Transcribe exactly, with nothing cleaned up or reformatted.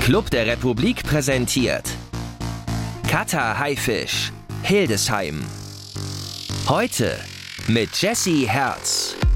Club der Republik präsentiert Cutter Haifisch, Hildesheim. Heute mit Jessie Herz.